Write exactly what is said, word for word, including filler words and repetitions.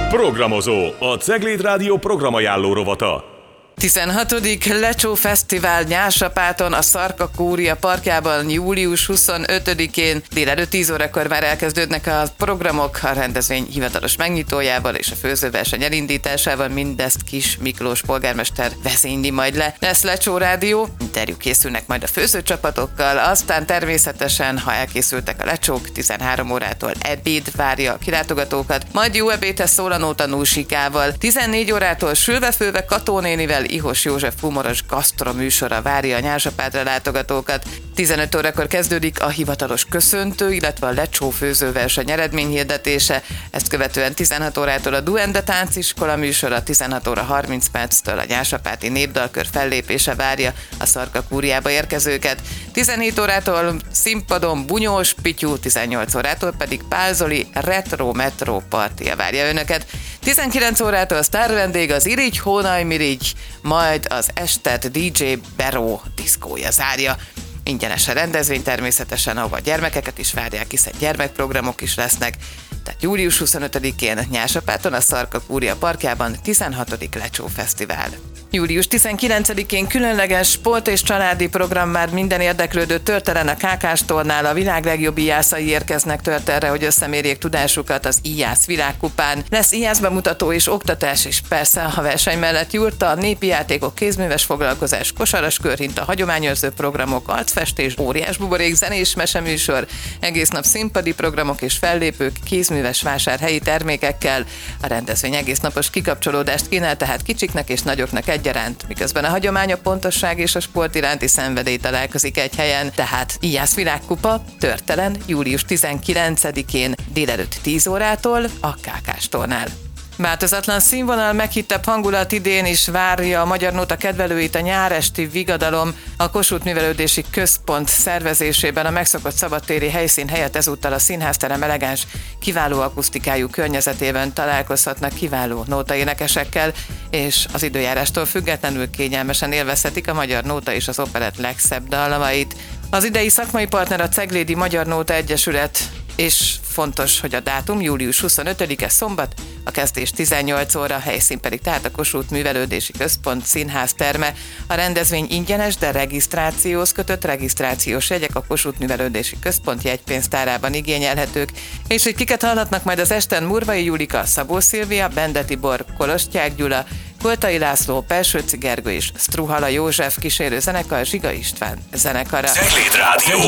Programozó, a Cegléd Rádió programajánló rovata. tizenhatodik Lecsó Fesztivál Nyársapáton a Szarka Kúria parkjában július huszonötödikén délelőtt tíz órakor már elkezdődnek a programok a rendezvény hivatalos megnyitójával és a főzőverseny elindításával. Mindezt Kis Miklós polgármester vezényli majd le. Lesz Lecsó Rádió, interjúk készülnek majd a főzőcsapatokkal, aztán természetesen, ha elkészültek a lecsók, tizenhárom órától ebéd várja a kilátogatókat, majd jó ebédhez szólanó tanúsikával. tizennégy órától sülve-főve Kató nénivel Ihos József humoros gasztroműsora várja a Nyársapátra látogatókat. tizenöt órakor kezdődik a hivatalos köszöntő, illetve a Lecsó főzőverseny eredményhirdetése. Ezt követően tizenhat órától a Duende tánciskola műsora, tizenhat óra harminc perctől a Nyársapáti népdalkör fellépése várja a Szarka Kúriába érkezőket. tizenhét órától színpadon Bunyós Pityu, tizennyolc órától pedig Pál Zoli retro metro partia várja önöket. tizenkilenc órától sztár vendég az Irigy Hónaj Mirigy, majd az estet dé dzsé Beró diszkója zárja. Ingyenes a rendezvény természetesen, ahol a gyermekeket is várják, hiszen gyermekprogramok is lesznek. Tehát július huszonötödikén Nyársapáton a Szarka Kúria parkjában tizenhatodik Lecsó Fesztivál. július tizenkilencedikén különleges sport és családi program már minden érdeklődő Törteren a Kákástornál. A világ legjobb íjászai érkeznek Törterre, hogy összemérjék tudásukat az íjász világkupán. Lesz íjász bemutató és oktatás, és persze a verseny mellett jurta, népi játékok, kézműves foglalkozás, kosaras körhint, a hagyományőrző programok, arcfestés, óriás buborék, zenés meseműsor, egész nap színpadi programok és fellépők, kézműves vásár helyi termékekkel. A rendezvény egész napos kikapcsolódást kínál tehát kicsiknek és nagyoknak egyaránt, miközben a hagyomány, a pontosság és a sport iránti szenvedély találkozik egy helyen, tehát íjász világkupa Törtelen július tizenkilencedikén délelőtt tíz órától a Kákástornál. Változatlan színvonal, meghittebb hangulat idén is várja a Magyar Nóta kedvelőit a nyáresti Vigadalom. A Kossuth Művelődési Központ szervezésében a megszokott szabadtéri helyszín helyett ezúttal a színházterem elegáns, kiváló akusztikájú környezetében találkozhatnak kiváló nótaénekesekkel, és az időjárástól függetlenül kényelmesen élvezhetik a Magyar Nóta és az operett legszebb dallamait. Az idei szakmai partner a Ceglédi Magyar Nóta Egyesület, és fontos, hogy a dátum július huszonötödike szombat, a kezdés tizennyolc óra, a helyszín pedig tehát a Kossuth Művelődési Központ színházterme. A rendezvény ingyenes, de regisztrációhoz kötött regisztrációs jegyek a Kossuth Művelődési Központ jegypénztárában igényelhetők, és hogy kiket hallhatnak majd az esten: Murvai Julika, Szabó Szilvia, Bende Tibor, Kolostyák Gyula, Koltai László, Pelsőci Gergő és Struhala József kísérő zenekar, Zsiga István zenekara. Cegléd Rádió.